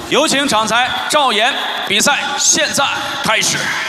有请场裁赵岩，比赛现在开始。